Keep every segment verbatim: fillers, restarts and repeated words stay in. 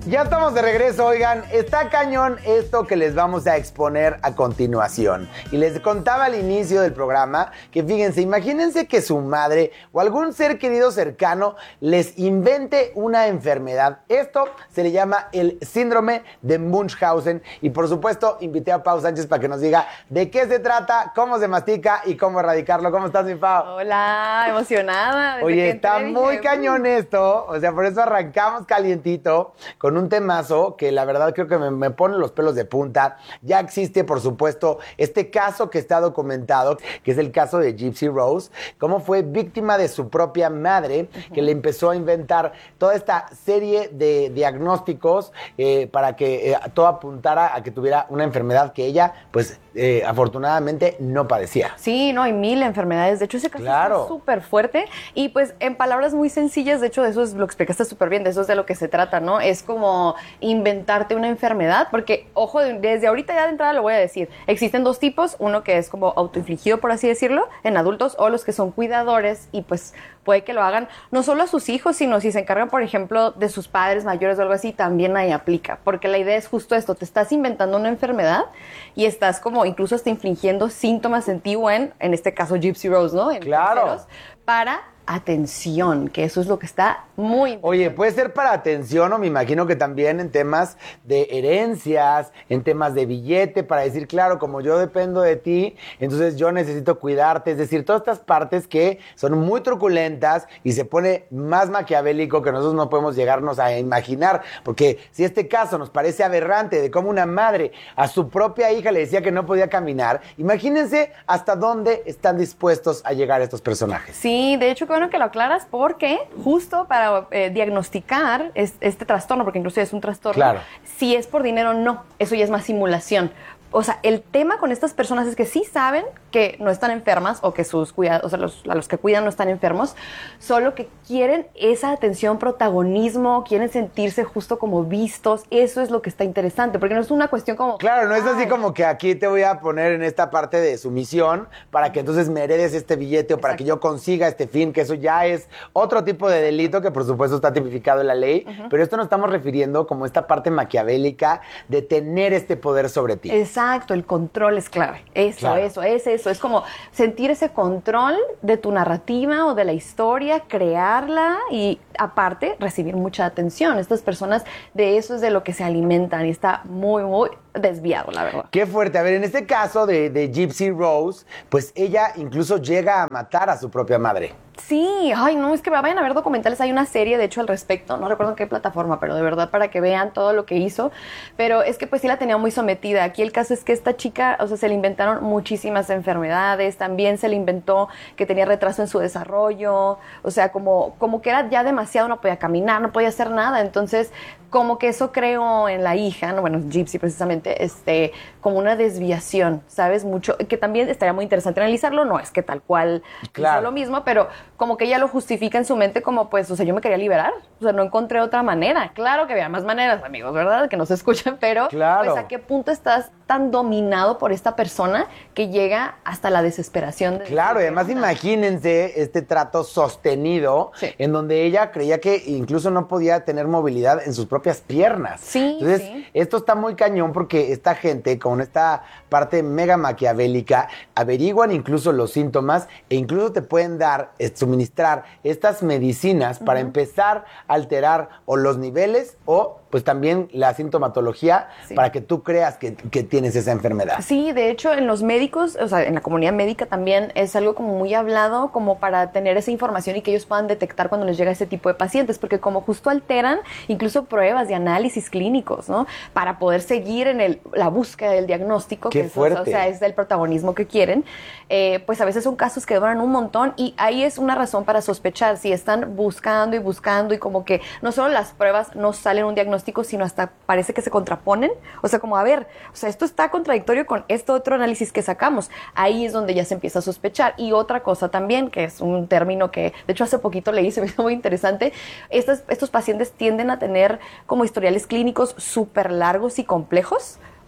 Ya estamos de regreso, oigan, está cañón esto que les vamos a exponer a continuación. Y les contaba al inicio del programa que fíjense, imagínense que su madre o algún ser querido cercano les invente una enfermedad. Esto se le llama el síndrome de Munchausen. Y por supuesto, invité a Pau Sánchez para que nos diga de qué se trata, cómo se mastica y cómo erradicarlo. ¿Cómo estás, mi Pau? Hola, emocionada. Oye, está muy dije, cañón esto, o sea, por eso arrancamos calientito con un temazo que la verdad creo que me, me pone los pelos de punta. Ya existe, por supuesto, este caso que está documentado, que es el caso de Gypsy Rose, cómo fue víctima de su propia madre, uh-huh. que le empezó a inventar toda esta serie de diagnósticos eh, para que eh, todo apuntara a que tuviera una enfermedad que ella, pues, eh, afortunadamente no padecía. Sí, no, hay mil enfermedades. De hecho, ese caso claro. está súper fuerte y, pues, en palabras muy sencillas, de hecho, de eso es, lo explicaste súper bien, de eso es de lo que se trata, ¿no? Es como inventarte una enfermedad, porque, ojo, desde ahorita ya de entrada lo voy a decir, existen dos tipos, uno que es como autoinfligido, por así decirlo, en adultos, o los que son cuidadores y pues puede que lo hagan no solo a sus hijos, sino si se encargan, por ejemplo, de sus padres mayores o algo así, también ahí aplica, porque la idea es justo esto, te estás inventando una enfermedad y estás como incluso hasta infligiendo síntomas en ti o en, en este caso Gypsy Rose, ¿no? En claro. terceros, para atención, que eso es lo que está muy... Oye, puede ser para atención o me imagino que también en temas de herencias, en temas de billete, para decir, claro, como yo dependo de ti, entonces yo necesito cuidarte. Es decir, todas estas partes que son muy truculentas y se pone más maquiavélico que nosotros no podemos llegarnos a imaginar. Porque si este caso nos parece aberrante de cómo una madre a su propia hija le decía que no podía caminar, imagínense hasta dónde están dispuestos a llegar estos personajes. Sí, de hecho, bueno que lo aclaras porque justo para eh, diagnosticar es, este trastorno, porque incluso es un trastorno, claro. si es por dinero no, eso ya es más simulación. O sea, el tema con estas personas es que sí saben que no están enfermas o que sus cuidados, o sea, los, a los que cuidan no están enfermos, solo que quieren esa atención, protagonismo, quieren sentirse justo como vistos. Eso es lo que está interesante, porque no es una cuestión como... Claro, no es así como que aquí te voy a poner en esta parte de sumisión para que entonces me heredes este billete o para Exacto. que yo consiga este fin, que eso ya es otro tipo de delito que por supuesto está tipificado en la ley, uh-huh. pero esto nos estamos refiriendo como esta parte maquiavélica de tener este poder sobre ti. Exacto. Exacto, el control es clave. Eso, claro. eso, es eso. Es como sentir ese control de tu narrativa o de la historia, crearla y aparte recibir mucha atención. Estas personas de eso es de lo que se alimentan y está muy, muy desviado, la verdad. Qué fuerte. A ver, en este caso de, de Gypsy Rose, pues ella incluso llega a matar a su propia madre. Sí, ay no, es que vayan a ver documentales, hay una serie de hecho al respecto, no recuerdo en qué plataforma, pero de verdad para que vean todo lo que hizo, pero es que pues sí la tenía muy sometida. Aquí el caso es que esta chica, o sea, se le inventaron muchísimas enfermedades, también se le inventó que tenía retraso en su desarrollo, o sea, como, como que era ya demasiado, no podía caminar, no podía hacer nada, entonces como que eso creó en la hija, no, bueno, Gypsy precisamente, este, como una desviación, ¿sabes? Mucho, que también estaría muy interesante analizarlo, no es que tal cual claro. hizo lo mismo, pero como que ella lo justifica en su mente como, pues, o sea, yo me quería liberar, o sea, no encontré otra manera. Claro que había más maneras, amigos, ¿verdad? Que no se escuchan, pero, claro. pues, ¿a qué punto estás tan dominado por esta persona que llega hasta la desesperación? De claro, y además imagínense este trato sostenido sí. en donde ella creía que incluso no podía tener movilidad en sus propias piernas. Sí, Entonces, sí. esto está muy cañón porque esta gente con esta parte mega maquiavélica averiguan incluso los síntomas e incluso te pueden dar, suministrar estas medicinas uh-huh. para empezar a alterar o los niveles o pues también la sintomatología sí. para que tú creas que, que tienes esa enfermedad. Sí, de hecho en los médicos, o sea, en la comunidad médica también es algo como muy hablado como para tener esa información y que ellos puedan detectar cuando les llega ese tipo de pacientes, porque como justo alteran incluso pruebas de análisis clínicos, ¿no? Para poder seguir en el, la búsqueda del diagnóstico, Qué que fuerte. Es, o sea, es del protagonismo que quieren, eh, pues a veces son casos que duran un montón y ahí es una razón para sospechar si están buscando y buscando y como que no solo las pruebas no salen un diagnóstico, sino hasta parece que se contraponen, o sea, como a ver, o sea, esto está contradictorio con este otro análisis que sacamos, ahí es donde ya se empieza a sospechar. Y otra cosa también, que es un término que de hecho hace poquito leí, se me hizo muy interesante, estos, estos pacientes tienden a tener como historiales clínicos súper largos y complejos. O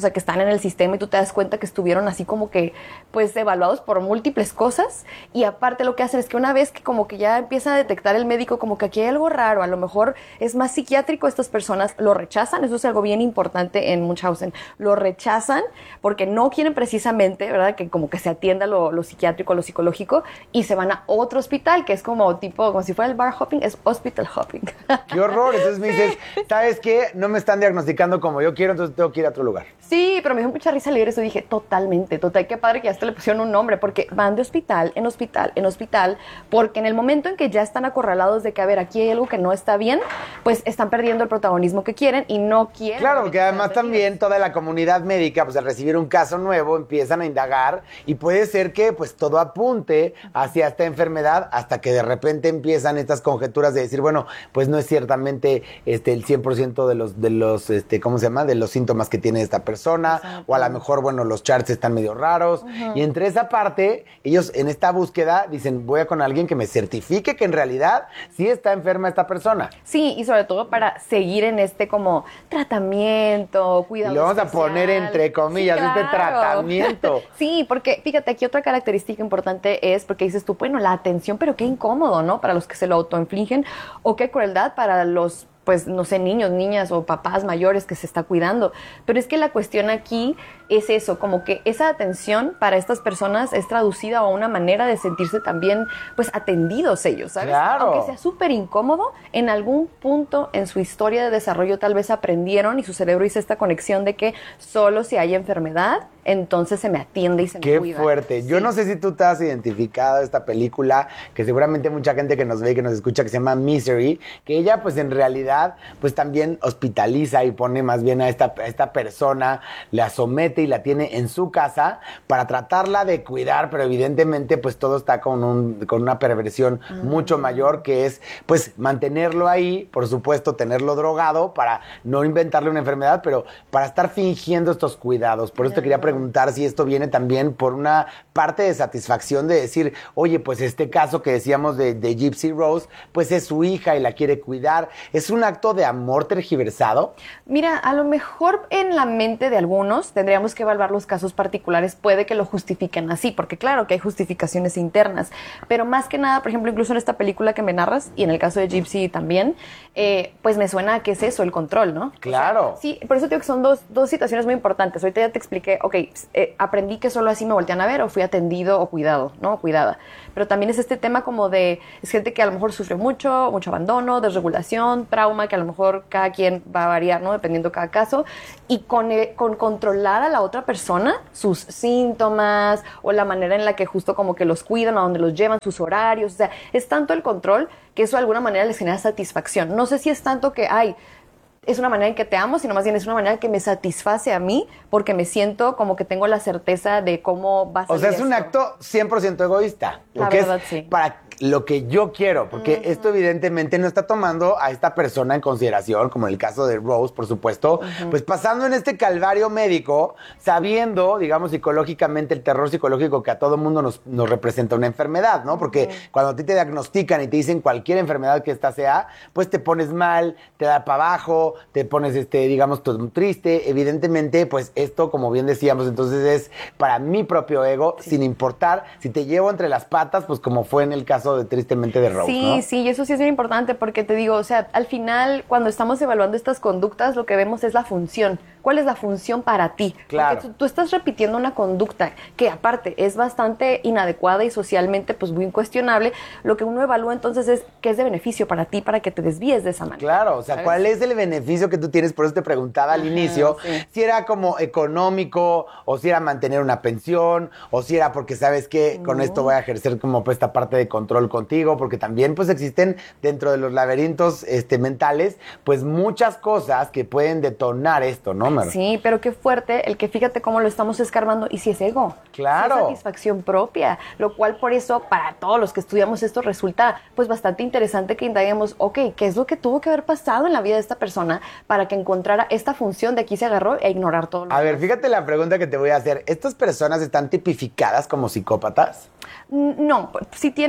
o sea, que están en el sistema y tú te das cuenta que estuvieron así como que, pues, evaluados por múltiples cosas. Y aparte lo que hacen es que una vez que como que ya empieza a detectar el médico como que aquí hay algo raro, a lo mejor es más psiquiátrico, estas personas lo rechazan. Eso es algo bien importante en Munchausen. Lo rechazan porque no quieren precisamente, ¿verdad?, que como que se atienda lo, lo psiquiátrico, lo psicológico, y se van a otro hospital, que es como tipo, como si fuera el bar hopping, es hospital hopping. ¡Qué horror! Entonces me dices, ¿sabes qué? No me están diagnosticando como yo quiero, entonces tengo que ir a otro lugar. Sí, pero me dio mucha risa leer eso y dije, totalmente, total, qué padre que ya hasta le pusieron un nombre, porque van de hospital en hospital en hospital, porque en el momento en que ya están acorralados de que, a ver, aquí hay algo que no está bien, pues están perdiendo el protagonismo que quieren y no quieren. Claro, porque además también toda la comunidad médica, pues al recibir un caso nuevo, empiezan a indagar y puede ser que pues todo apunte hacia esta enfermedad hasta que de repente empiezan estas conjeturas de decir, bueno, pues no es ciertamente este, el cien por ciento de los, de los este, ¿cómo se llama? De los síntomas que tiene esta persona. Exacto. O a lo mejor, bueno, los charts están medio raros. Uh-huh. Y entre esa parte, ellos en esta búsqueda dicen, voy a con alguien que me certifique que en realidad sí está enferma esta persona. Sí, y sobre todo para seguir en este como tratamiento, cuidado. Y lo vamos especial. a poner entre comillas, sí, claro. Este tratamiento. Sí, porque fíjate, aquí otra característica importante es, porque dices tú, bueno, la atención, pero qué incómodo, ¿no? Para los que se lo autoinfligen, o qué crueldad para los, pues, no sé, niños, niñas o papás mayores que se está cuidando. Pero es que la cuestión aquí es eso, como que esa atención para estas personas es traducida a una manera de sentirse también, pues, atendidos ellos, ¿sabes? Claro. Aunque sea súper incómodo, en algún punto en su historia de desarrollo tal vez aprendieron y su cerebro hizo esta conexión de que solo si hay enfermedad, entonces se me atiende y se me Qué cuida. Qué fuerte. Sí. Yo no sé si tú te has identificado esta película, que seguramente mucha gente que nos ve y que nos escucha, que se llama Misery, que ella, pues, en realidad, pues, también hospitaliza y pone más bien a esta, a esta persona, la somete y la tiene en su casa para tratarla de cuidar, pero evidentemente pues todo está con, un, con una perversión uh-huh. mucho mayor, que es pues mantenerlo ahí, por supuesto tenerlo drogado para no inventarle una enfermedad, pero para estar fingiendo estos cuidados. Por eso te quería preguntar si esto viene también por una parte de satisfacción de decir, oye, pues este caso que decíamos de, de Gypsy Rose, pues es su hija y la quiere cuidar. ¿Es un acto de amor tergiversado? Mira, a lo mejor en la mente de algunos tendríamos que evaluar los casos particulares, puede que lo justifiquen así, porque claro que hay justificaciones internas, pero más que nada, por ejemplo, incluso en esta película que me narras, y en el caso de Gypsy también, eh, pues me suena a que es eso, el control, ¿no? Claro. O sea, sí, por eso digo que son dos, dos situaciones muy importantes. Ahorita ya te expliqué, ok, eh, aprendí que solo así me voltean a ver, o fui atendido o cuidado, ¿no? Cuidada. Pero también es este tema como de, es gente que a lo mejor sufre mucho, mucho abandono, desregulación, trauma, que a lo mejor cada quien va a variar, ¿no? Dependiendo de cada caso, y con, eh, con controlar a la otra persona, sus síntomas, o la manera en la que justo como que los cuidan, a donde los llevan, sus horarios, o sea, es tanto el control que eso de alguna manera les genera satisfacción. No sé si es tanto que, ay, es una manera en que te amo, sino más bien es una manera que me satisface a mí, porque me siento como que tengo la certeza de cómo va a ser. O sea, es esto. un acto cien por ciento egoísta. La verdad, es sí. Para lo que yo quiero, porque uh-huh. esto evidentemente no está tomando a esta persona en consideración, como en el caso de Rose, por supuesto, uh-huh. pues pasando en este calvario médico, sabiendo, digamos, psicológicamente, el terror psicológico que a todo mundo nos, nos representa una enfermedad, ¿no? Porque uh-huh. cuando a ti te diagnostican y te dicen cualquier enfermedad que esta sea, pues te pones mal, te da para abajo, te pones, este, digamos, todo triste. Evidentemente, pues esto, como bien decíamos, entonces es para mi propio ego, sí. sin importar si te llevo entre las patas, pues como fue en el caso de tristemente de Rose, sí, ¿no? Sí, y eso sí es bien importante porque te digo, o sea, al final cuando estamos evaluando estas conductas lo que vemos es la función. ¿Cuál es la función para ti? Claro. Porque tú, tú estás repitiendo una conducta que aparte es bastante inadecuada y socialmente pues muy incuestionable. Lo que uno evalúa entonces es qué es de beneficio para ti para que te desvíes de esa manera. Claro, o sea, ¿sabes? ¿Cuál es el beneficio que tú tienes? Por eso te preguntaba al Ajá, inicio, sí. si era como económico, o si era mantener una pensión, o si era porque sabes que uh-huh. con esto voy a ejercer como pues esta parte de control contigo, porque también pues existen dentro de los laberintos este, mentales, pues muchas cosas que pueden detonar esto, ¿no? Sí, pero qué fuerte el que fíjate cómo lo estamos escarbando y si es ego. Claro. Si es satisfacción propia, lo cual por eso para todos los que estudiamos esto resulta pues bastante interesante que indaguemos, ok, ¿qué es lo que tuvo que haber pasado en la vida de esta persona para que encontrara esta función de aquí se agarró e ignorar todo lo A ver, demás? fíjate la pregunta que te voy a hacer. ¿Estas personas están tipificadas como psicópatas? No, sí tiene en el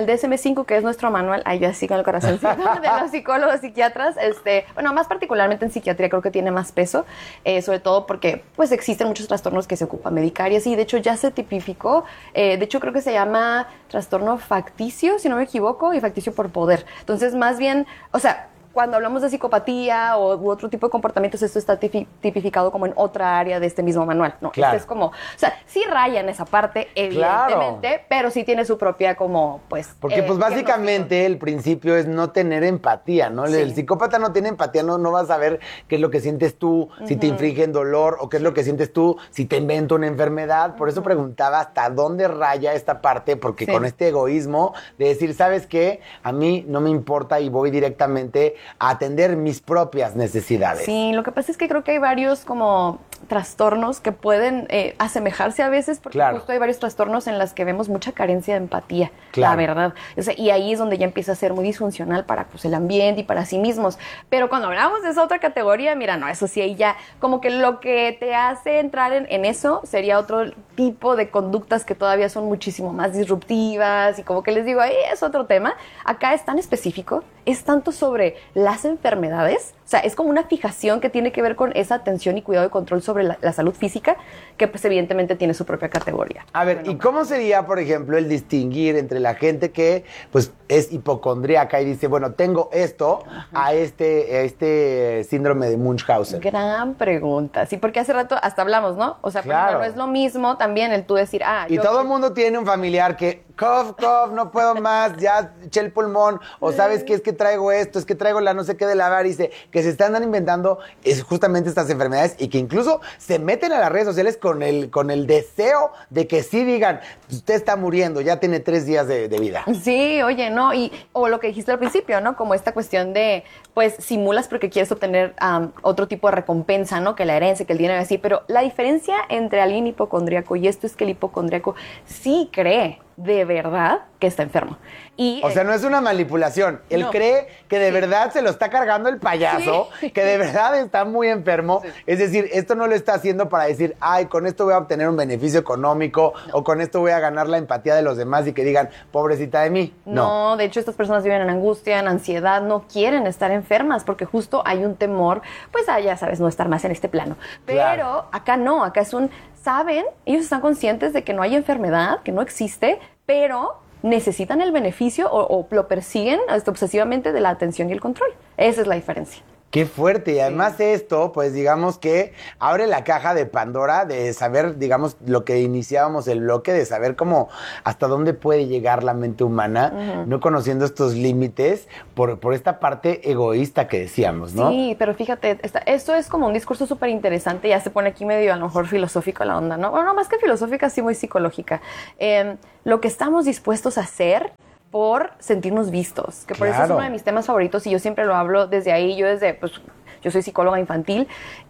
D S M cinco, que es nuestro manual, ahí yo así con el corazoncito, de los psicólogos, psiquiatras, este, bueno, más particularmente en psiquiatría creo que tiene más peso, eh, sobre todo porque pues existen muchos trastornos que se ocupan medicar y así, de hecho ya se tipificó, eh, de hecho creo que se llama trastorno facticio, si no me equivoco, y facticio por poder. Entonces, más bien, o sea, cuando hablamos de psicopatía o u otro tipo de comportamientos, esto está tipi- tipificado como en otra área de este mismo manual. No, claro. este es como, o sea, sí raya en esa parte, evidentemente, claro, pero sí tiene su propia como, pues... Porque eh, pues básicamente el principio es no tener empatía, ¿no? Sí. El psicópata no tiene empatía, no, no va a saber qué es lo que sientes tú, uh-huh. si te infligen dolor, o qué es lo que sientes tú, si te invento una enfermedad. Por eso uh-huh. preguntaba hasta dónde raya esta parte, porque sí. con este egoísmo de decir, ¿sabes qué? A mí no me importa y voy directamente a atender mis propias necesidades. Sí, lo que pasa es que creo que hay varios como trastornos que pueden eh, asemejarse a veces, porque claro. justo hay varios trastornos en los que vemos mucha carencia de empatía, claro. la verdad. O sea, y ahí es donde ya empieza a ser muy disfuncional para pues, el ambiente y para sí mismos. Pero cuando hablamos de esa otra categoría, mira, no, eso sí, ahí ya como que lo que te hace entrar en, en eso sería otro tipo de conductas que todavía son muchísimo más disruptivas y como que les digo, ahí es otro tema. Acá es tan específico, es tanto sobre las enfermedades, o sea, es como una fijación que tiene que ver con esa atención y cuidado y control sobre la, la salud física, que pues evidentemente tiene su propia categoría. A ver, bueno, ¿y cómo sería, por ejemplo, el distinguir entre la gente que pues es hipocondríaca y dice, bueno, tengo esto, ajá, a este, a este síndrome de Munchausen? Gran pregunta, sí, porque hace rato hasta hablamos, ¿no? O sea, claro. no es lo mismo también el tú decir, ah, y yo... todo el mundo tiene un familiar que, cough, cough, no puedo más, ya eché el pulmón, o sabes que es que traigo esto, es que traigo la no sé qué de la varice, que se están inventando es justamente estas enfermedades y que incluso se meten a las redes sociales con el, con el deseo de que sí digan, usted está muriendo, ya tiene tres días de, de vida. Sí, oye, no, y o lo que dijiste al principio, ¿no? Como esta cuestión de, pues, simulas porque quieres obtener um, otro tipo de recompensa, ¿no? Que la herencia, que el dinero, así, pero la diferencia entre alguien hipocondríaco y esto es que el hipocondríaco sí cree de verdad que está enfermo. Y, o sea, no es una manipulación. Él no. cree que de sí. verdad se lo está cargando el payaso, sí. que de verdad está muy enfermo. Sí. Es decir, esto no lo está haciendo para decir, ay, con esto voy a obtener un beneficio económico no. o con esto voy a ganar la empatía de los demás y que digan, pobrecita de mí. No, no, de hecho, estas personas viven en angustia, en ansiedad, no quieren estar enfermas porque justo hay un temor, pues, ah, ya sabes, no estar más en este plano. Pero claro. acá no, acá es un, saben, ellos están conscientes de que no hay enfermedad, que no existe, pero necesitan el beneficio o, o lo persiguen hasta obsesivamente de la atención y el control. Esa es la diferencia. Qué fuerte. Y además sí. esto, pues digamos que abre la caja de Pandora de saber, digamos, lo que iniciábamos el bloque, de saber cómo, hasta dónde puede llegar la mente humana, uh-huh. no conociendo estos límites por, por esta parte egoísta que decíamos, ¿no? Sí, pero fíjate, esta, esto es como un discurso súper interesante, ya se pone aquí medio a lo mejor filosófico la onda, ¿no? Bueno, no, más que filosófica, sí muy psicológica. Eh, lo que estamos dispuestos a hacer por sentirnos vistos, que por claro. eso es uno de mis temas favoritos y yo siempre lo hablo desde ahí, yo desde, pues, yo soy psicóloga infantil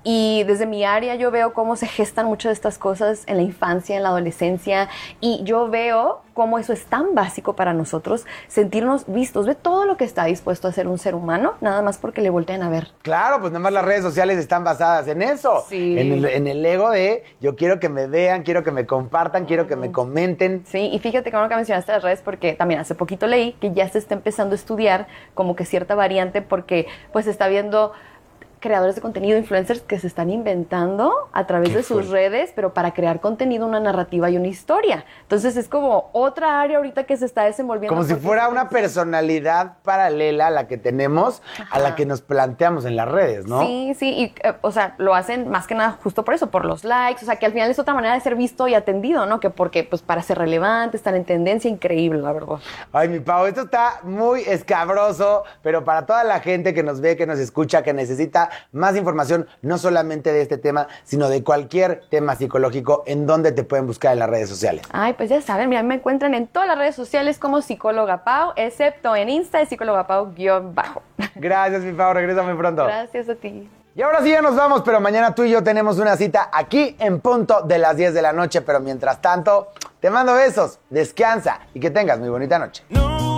y desde mi área yo veo cómo se gestan muchas de estas cosas en la infancia, en la adolescencia y yo veo cómo eso es tan básico para nosotros, sentirnos vistos, ve todo lo que está dispuesto a hacer un ser humano, nada más porque le voltean a ver. Claro, pues nada más las redes sociales están basadas en eso, sí. en, el, en el ego de yo quiero que me vean, quiero que me compartan, quiero que me comenten. Sí, y fíjate que bueno que mencionaste las redes porque también hace poquito leí que ya se está empezando a estudiar como que cierta variante porque pues se está viendo creadores de contenido, influencers que se están inventando a través de sus redes, pero para crear contenido, una narrativa y una historia. Entonces es como otra área ahorita que se está desenvolviendo. Como si fuera una personalidad paralela a la que tenemos, ajá, a la que nos planteamos en las redes, ¿no? Sí, sí, y eh, o sea, lo hacen más que nada justo por eso, por los likes, o sea, que al final es otra manera de ser visto y atendido, ¿no? Que porque, pues, para ser relevante, estar en tendencia, increíble, la verdad. Ay, mi Pau, esto está muy escabroso, pero para toda la gente que nos ve, que nos escucha, que necesita más información, no solamente de este tema, sino de cualquier tema psicológico, ¿en dónde te pueden buscar en las redes sociales? Ay, pues ya saben, mira, me encuentran en todas las redes sociales como Psicóloga Pau, excepto en Insta, es Psicóloga Pau guión bajo. Gracias, mi Pau, regresa muy pronto. Gracias a ti. Y ahora sí ya nos vamos, pero mañana tú y yo tenemos una cita aquí en punto de las diez de la noche, pero mientras tanto, te mando besos, descansa y que tengas muy bonita noche. No.